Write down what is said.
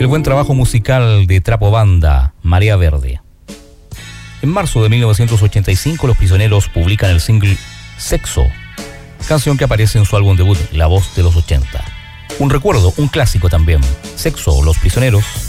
buen trabajo musical de Trapo Banda, Marea Verde. En marzo de 1985, Los Prisioneros publican el single Sexo, canción que aparece en su álbum debut La Voz de los 80. Un recuerdo, un clásico también. Sexo, Los Prisioneros,